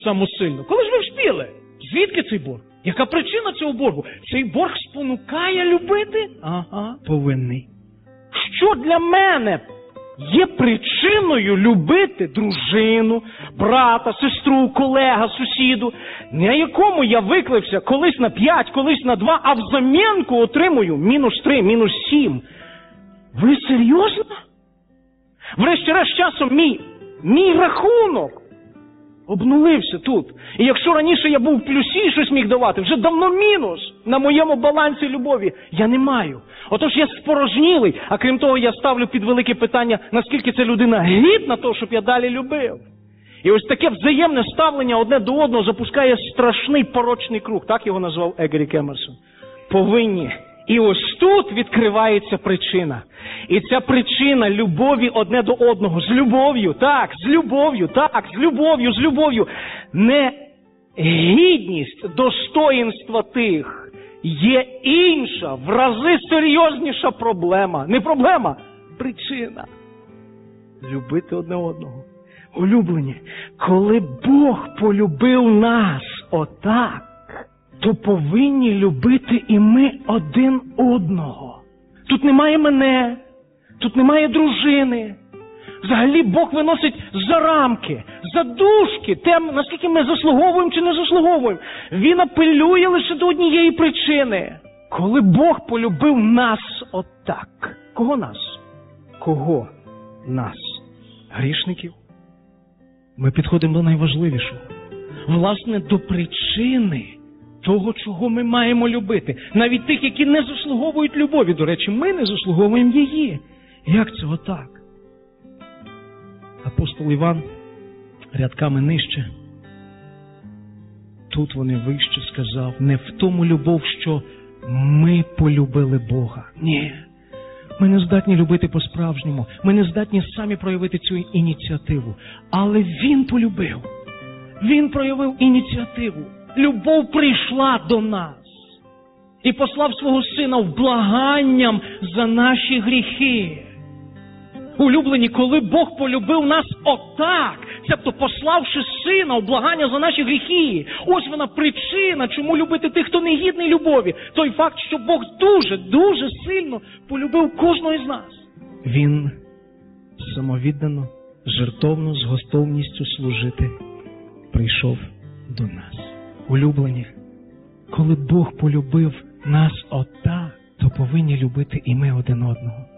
самосильно? Коли ж ви вспіли? Звідки цей борг? Яка причина цього боргу? Цей борг спонукає любити? Ага, повинний. Що для мене є причиною любити дружину, брата, сестру, колега, сусіду, на якому я виклився колись на 5, колись на 2, а взамінку отримую -3, -7? Ви серйозно? Врешті-решт часом мій рахунок обнулився тут. І якщо раніше я був в плюсі і щось міг давати, вже давно мінус на моєму балансі любові я не маю. Отож я спорожнілий, а крім того я ставлю під велике питання, наскільки ця людина гідна того, щоб я далі любив. І ось таке взаємне ставлення одне до одного запускає страшний порочний круг, так його назвав Егерік Емерсон. Повинні. І ось тут відкривається причина. І ця причина любові одне до одного. З любов'ю, так, з любов'ю. Не гідність достоїнства тих. Є інша, в рази серйозніша проблема. Не проблема, причина. Любити одне одного. Улюблені, коли Бог полюбив нас отак, то повинні любити і ми один одного. Тут немає мене, тут немає дружини. Взагалі Бог виносить за рамки, за дужки, те, наскільки ми заслуговуємо чи не заслуговуємо. Він апелює лише до однієї причини. Коли Бог полюбив нас отак. Кого нас? Кого нас? Грішників? Ми підходимо до найважливішого. Власне, до причини того, чого ми маємо любити. Навіть тих, які не заслуговують любові. До речі, ми не заслуговуємо її. Як це отак? Апостол Іван рядками нижче. Тут вони вище сказав. Не в тому любов, що ми полюбили Бога. Ні. Ми не здатні любити по-справжньому. Ми не здатні самі проявити цю ініціативу. Але Він полюбив. Він проявив ініціативу. Любов прийшла до нас. І послав свого Сина вблаганням за наші гріхи. Улюблені, коли Бог полюбив нас отак, тобто пославши Сина в благання за наші гріхи. Ось вона причина, чому любити тих, хто не гідний любові. Той факт, що Бог дуже, дуже сильно полюбив кожного із нас. Він самовіддано, жертовно, з готовністю служити прийшов до нас. Улюблені, коли Бог полюбив нас отак, то повинні любити і ми один одного.